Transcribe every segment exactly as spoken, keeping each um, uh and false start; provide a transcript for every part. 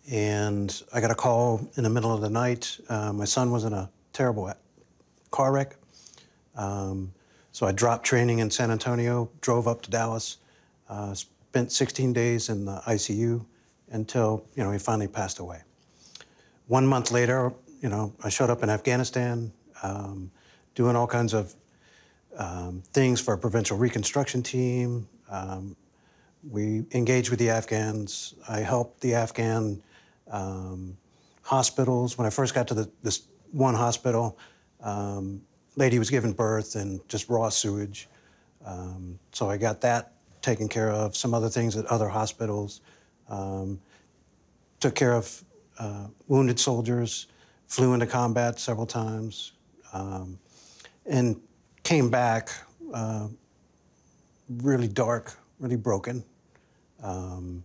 And I got a call in the middle of the night. Uh, my son was in a terrible car wreck. Um, so I dropped training in San Antonio, drove up to Dallas, uh, spent sixteen days in the I C U until, you know, he finally passed away. One month later, you know, I showed up in Afghanistan, um, doing all kinds of um, things for a provincial reconstruction team. Um, we engaged with the Afghans. I helped the Afghan um, hospitals. When I first got to the, this one hospital, um, lady was giving birth and just raw sewage. Um, so I got that taken care of. Some other things at other hospitals. Um, took care of uh, wounded soldiers, flew into combat several times, um, and came back uh, really dark, really broken. Um,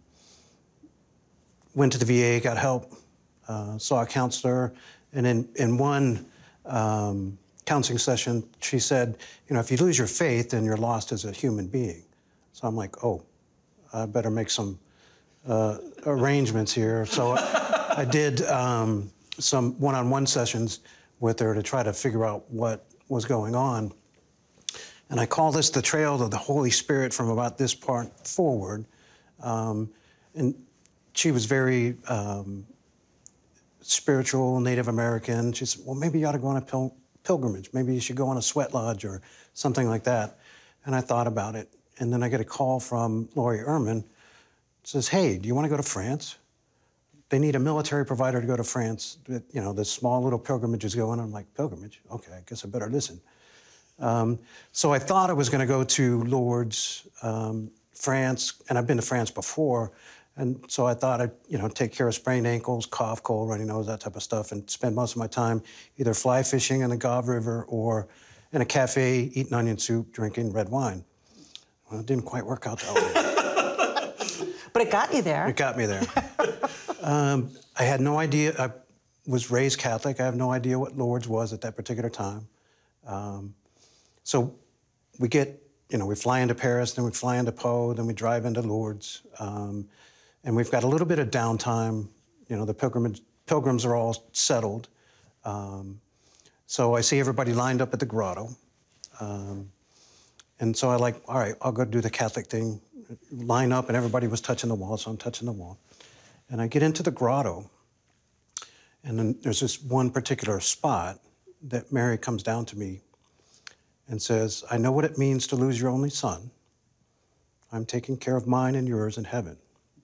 went to the V A, got help, uh, saw a counselor, and in, in one um, counseling session, she said, you know, if you lose your faith, then you're lost as a human being. So I'm like, oh, I better make some uh, arrangements here. So I, I did um, some one-on-one sessions with her to try to figure out what was going on. And I call this the trail of the Holy Spirit from about this part forward. Um, and she was very um, spiritual, Native American. She said, well, maybe you ought to go on a pil pilgrimage. Maybe you should go on a sweat lodge or something like that. And I thought about it. And then I get a call from Lori Ehrman. It says, hey, do you want to go to France? They need a military provider to go to France. You know, this small little pilgrimage is going. I'm like, pilgrimage? Okay, I guess I better listen. Um, so I thought I was going to go to Lourdes, um, France, and I've been to France before, and so I thought I'd, you know, take care of sprained ankles, cough, cold, runny nose, that type of stuff, and spend most of my time either fly fishing in the Gave River or in a cafe eating onion soup, drinking red wine. Well, it didn't quite work out that way. But it got you there. It got me there. um, I had no idea. I was raised Catholic. I have no idea what Lourdes was at that particular time. Um, So we get, you know, we fly into Paris, then we fly into Pau, then we drive into Lourdes. Um, and we've got a little bit of downtime. You know, the pilgrimage, pilgrims are all settled. Um, so I see everybody lined up at the grotto. Um, and so I like, all right, I'll go do the Catholic thing. Line up, and everybody was touching the wall, so I'm touching the wall. And I get into the grotto, and then there's this one particular spot that Mary comes down to me and says, I know what it means to lose your only son. I'm taking care of mine and yours in heaven.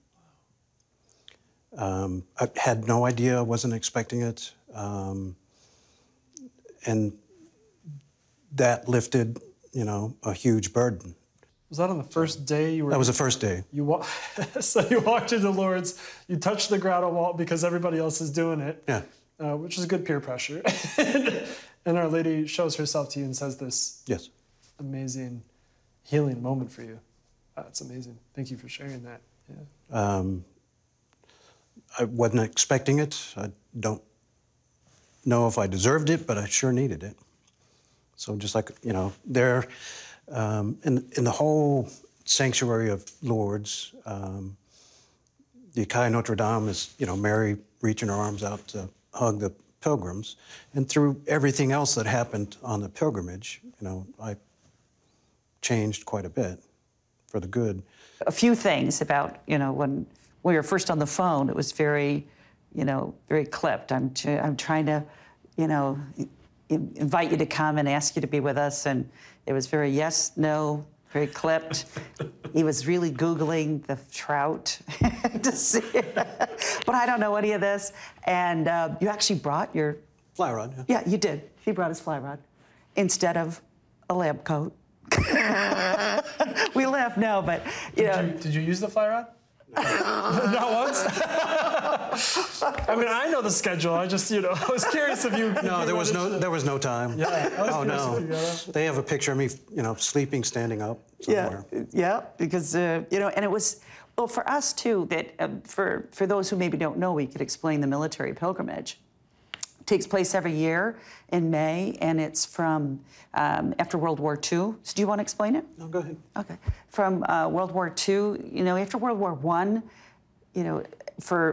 Um, I had no idea, wasn't expecting it. Um, and that lifted, you know, a huge burden. Was that on the first day you were? That was the first day. You wa so you walked into Lourdes, you touched the grotto wall because everybody else is doing it. Yeah. Uh, which is good peer pressure. And Our Lady shows herself to you and says this Yes. amazing healing moment for you. Uh, it's amazing. Thank you for sharing that. Yeah. Um, I wasn't expecting it. I don't know if I deserved it, but I sure needed it. So just like, you know, there, um, in, in the whole sanctuary of Lourdes, um, the Caille Notre Dame is, you know, Mary reaching her arms out to hug the pilgrims. And through everything else that happened on the pilgrimage, you know, I changed quite a bit for the good. A few things about, you know, when we were first on the phone, it was very, you know, very clipped. I'm, I'm trying to, you know, invite you to come and ask you to be with us. And it was very yes, no, very clipped. He was really Googling the trout to see it. But I don't know any of this. And uh, you actually brought your... Fly rod, yeah. Yeah, you did. He brought his fly rod instead of a lab coat. We laugh now, but, you did know... You, did you use the fly rod? Not once? I mean, I know the schedule. I just, you know, I was curious if you... No, if there you was no, to... there was no time. Yeah. Oh, no. They have a picture of me, you know, sleeping, standing up somewhere. Yeah, yeah, because, uh, you know, and it was, well, for us, too, that uh, for, for those who maybe don't know, we could explain the military pilgrimage. It takes place every year in May, and it's from um, after World War Two. So do you want to explain it? No, go ahead. Okay. From uh, World War Two, you know, after World War One, you know, for